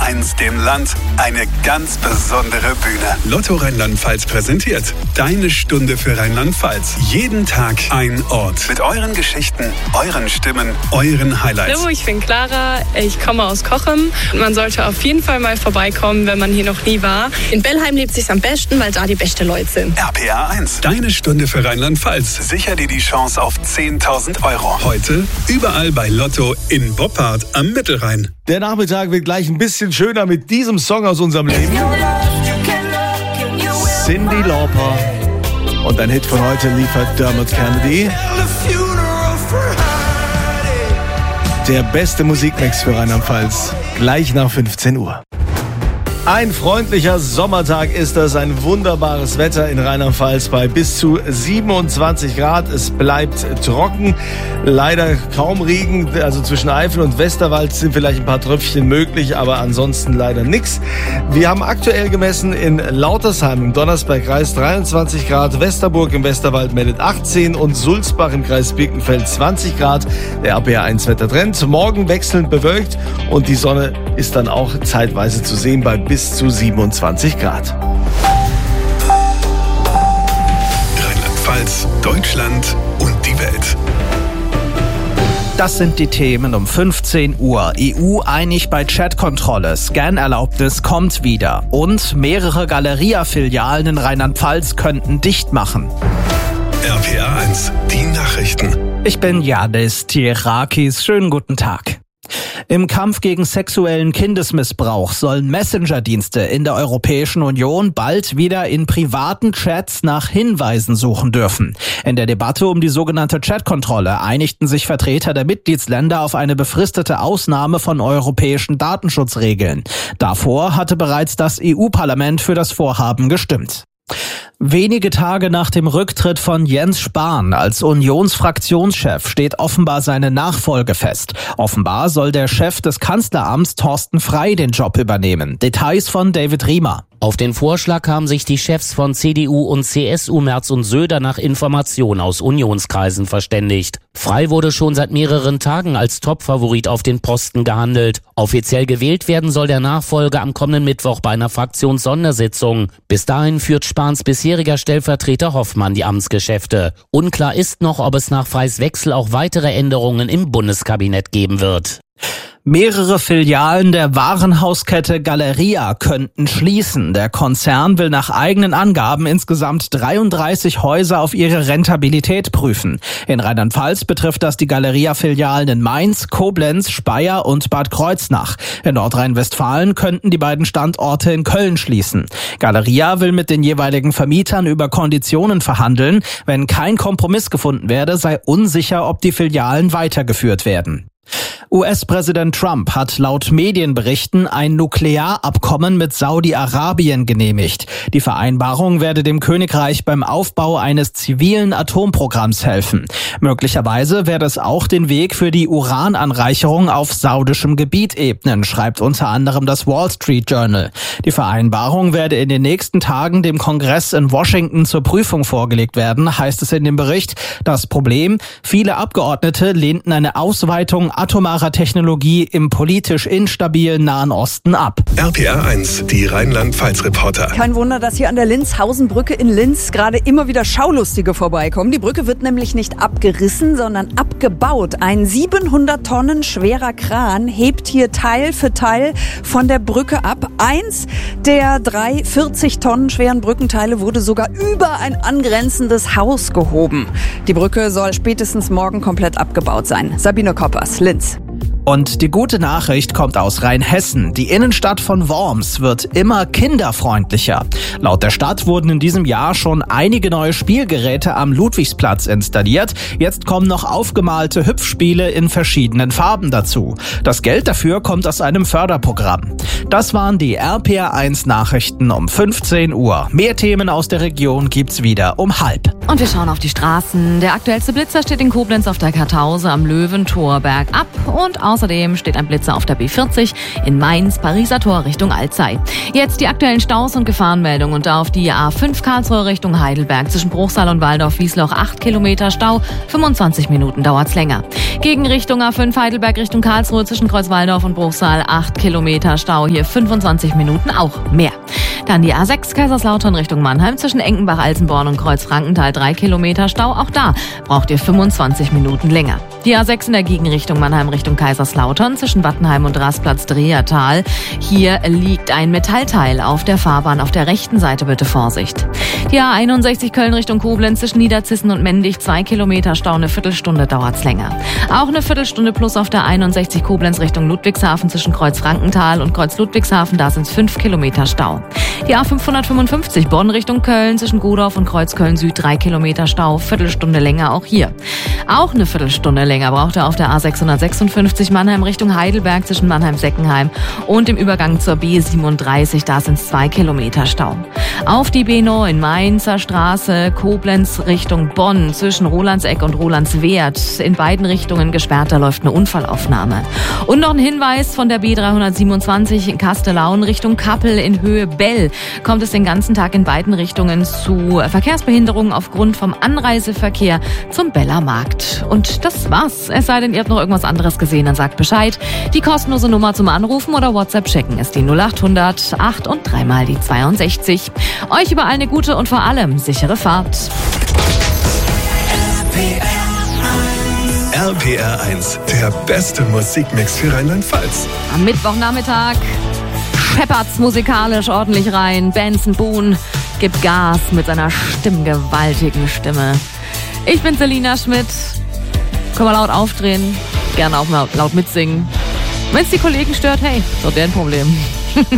1 dem Land eine ganz besondere Bühne. Lotto Rheinland-Pfalz präsentiert Deine Stunde für Rheinland-Pfalz. Jeden Tag ein Ort. Mit euren Geschichten, euren Stimmen, euren Highlights. Hallo, ich bin Clara. Ich komme aus Cochem. Man sollte auf jeden Fall mal vorbeikommen, wenn man hier noch nie war. In Bellheim lebt es sich am besten, weil da die besten Leute sind. RPA 1. Deine Stunde für Rheinland-Pfalz. Sicher dir die Chance auf 10.000 €. Heute überall bei Lotto in Boppard am Mittelrhein. Der Nachmittag wird gleich ein bisschen schöner mit diesem Song aus unserem Leben. Cyndi Lauper. Und ein Hit von heute liefert Dermot Kennedy. Der beste Musikmix für Rheinland-Pfalz. Gleich nach 15 Uhr. Ein freundlicher Sommertag ist das, ein wunderbares Wetter in Rheinland-Pfalz bei bis zu 27 Grad. Es bleibt trocken, leider kaum Regen, also zwischen Eifel und Westerwald sind vielleicht ein paar Tröpfchen möglich, aber ansonsten leider nichts. Wir haben aktuell gemessen in Lautersheim im Donnersbergkreis 23 Grad, Westerburg im Westerwald meldet 18 und Sulzbach im Kreis Birkenfeld 20 Grad. Der RPA 1 Wettertrend. Morgen wechselnd bewölkt und die Sonne ist dann auch zeitweise zu sehen bei bis zu 27 Grad. Rheinland-Pfalz, Deutschland und die Welt. Das sind die Themen um 15 Uhr. EU einig bei Chatkontrolle. Scan-Erlaubnis kommt wieder. Und mehrere Galeria-Filialen in Rheinland-Pfalz könnten dicht machen. RPA 1, die Nachrichten. Ich bin Janis Tierakis. Schönen guten Tag. Im Kampf gegen sexuellen Kindesmissbrauch sollen Messenger-Dienste in der Europäischen Union bald wieder in privaten Chats nach Hinweisen suchen dürfen. In der Debatte um die sogenannte Chatkontrolle einigten sich Vertreter der Mitgliedsländer auf eine befristete Ausnahme von europäischen Datenschutzregeln. Davor hatte bereits das EU-Parlament für das Vorhaben gestimmt. Wenige Tage nach dem Rücktritt von Jens Spahn als Unionsfraktionschef steht offenbar seine Nachfolge fest. Offenbar soll der Chef des Kanzleramts Thorsten Frey den Job übernehmen. Details von David Riemer. Auf den Vorschlag haben sich die Chefs von CDU und CSU Merz und Söder nach Informationen aus Unionskreisen verständigt. Frey wurde schon seit mehreren Tagen als Topfavorit auf den Posten gehandelt. Offiziell gewählt werden soll der Nachfolger am kommenden Mittwoch bei einer Fraktionssondersitzung. Bis dahin führt Spahns bisheriger Stellvertreter Hoffmann die Amtsgeschäfte. Unklar ist noch, ob es nach Freys Wechsel auch weitere Änderungen im Bundeskabinett geben wird. Mehrere Filialen der Warenhauskette Galeria könnten schließen. Der Konzern will nach eigenen Angaben insgesamt 33 Häuser auf ihre Rentabilität prüfen. In Rheinland-Pfalz betrifft das die Galeria-Filialen in Mainz, Koblenz, Speyer und Bad Kreuznach. In Nordrhein-Westfalen könnten die beiden Standorte in Köln schließen. Galeria will mit den jeweiligen Vermietern über Konditionen verhandeln. Wenn kein Kompromiss gefunden werde, sei unsicher, ob die Filialen weitergeführt werden. US-Präsident Trump hat laut Medienberichten ein Nuklearabkommen mit Saudi-Arabien genehmigt. Die Vereinbarung werde dem Königreich beim Aufbau eines zivilen Atomprogramms helfen. Möglicherweise werde es auch den Weg für die Urananreicherung auf saudischem Gebiet ebnen, schreibt unter anderem das Wall Street Journal. Die Vereinbarung werde in den nächsten Tagen dem Kongress in Washington zur Prüfung vorgelegt werden, heißt es in dem Bericht. Das Problem: Viele Abgeordnete lehnten eine Ausweitung atomarer Technologie im politisch instabilen Nahen Osten ab. RPA 1, die Rheinland-Pfalz-Reporter. Kein Wunder, dass hier an der Linz-Hausen-Brücke in Linz gerade immer wieder Schaulustige vorbeikommen. Die Brücke wird nämlich nicht abgerissen, sondern abgebaut. Ein 700 Tonnen schwerer Kran hebt hier Teil für Teil von der Brücke ab. Eins der 3 40 Tonnen schweren Brückenteile wurde sogar über ein angrenzendes Haus gehoben. Die Brücke soll spätestens morgen komplett abgebaut sein. Sabine Koppers, Linz. Und die gute Nachricht kommt aus Rheinhessen. Die Innenstadt von Worms wird immer kinderfreundlicher. Laut der Stadt wurden in diesem Jahr schon einige neue Spielgeräte am Ludwigsplatz installiert. Jetzt kommen noch aufgemalte Hüpfspiele in verschiedenen Farben dazu. Das Geld dafür kommt aus einem Förderprogramm. Das waren die RPA 1 Nachrichten um 15 Uhr. Mehr Themen aus der Region gibt's wieder um 12:30. Und wir schauen auf die Straßen. Der aktuellste Blitzer steht in Koblenz auf der Kartause am Löwentor bergab und Außerdem steht ein Blitzer auf der B40 in Mainz, Pariser Tor Richtung Alzey. Jetzt die aktuellen Staus und Gefahrenmeldungen und auf die A5 Karlsruhe Richtung Heidelberg zwischen Bruchsal und Waldorf-Wiesloch 8 Kilometer Stau, 25 Minuten dauert's länger. Gegenrichtung A5 Heidelberg Richtung Karlsruhe zwischen Kreuzwaldorf und Bruchsal 8 Kilometer Stau, hier 25 Minuten auch mehr. Dann die A6 Kaiserslautern Richtung Mannheim zwischen Enkenbach, Alsenborn und Kreuz-Frankenthal 3 Kilometer Stau, auch da braucht ihr 25 Minuten länger. Die A6 in der Gegenrichtung Mannheim Richtung Kaiserslautern zwischen Wattenheim und Rastplatz-Drehertal. Hier liegt ein Metallteil auf der Fahrbahn, auf der rechten Seite bitte Vorsicht. Die A61 Köln Richtung Koblenz zwischen Niederzissen und Mendig 2 Kilometer Stau, eine Viertelstunde dauert's länger. Auch eine Viertelstunde plus auf der 61 Koblenz Richtung Ludwigshafen zwischen Kreuz-Frankenthal und Kreuz-Ludwigshafen, da sind's 5 Kilometer Stau. Die A555 Bonn Richtung Köln zwischen Godorf und Kreuzköln Süd 3 Kilometer Stau, Viertelstunde länger auch hier. Auch eine Viertelstunde länger braucht er auf der A656 Mannheim Richtung Heidelberg zwischen Mannheim-Seckenheim und im Übergang zur B37, da sind es 2 Kilometer Stau. Auf die B9 Mainzer Straße Koblenz Richtung Bonn zwischen Rolandseck und Rolandswerth in beiden Richtungen gesperrt, da läuft eine Unfallaufnahme. Und noch ein Hinweis von der B327 in Kastellaun Richtung Kappel in Höhe Bell kommt es den ganzen Tag in beiden Richtungen zu Verkehrsbehinderungen aufgrund vom Anreiseverkehr zum Beller Markt. Und das war's. Es sei denn, ihr habt noch irgendwas anderes gesehen, dann sagt Bescheid. Die kostenlose Nummer zum Anrufen oder WhatsApp checken ist die 0800 8 und 3 mal die 62. Euch überall eine gute und vor allem sichere Fahrt. RPR 1, der beste Musikmix für Rheinland-Pfalz. Am Mittwochnachmittag scheppert's musikalisch ordentlich rein. Benson Boone gibt Gas mit seiner stimmgewaltigen Stimme. Ich bin Selina Schmidt. Können wir laut aufdrehen, gerne auch mal laut mitsingen. Wenn es die Kollegen stört, hey, ist doch deren Problem.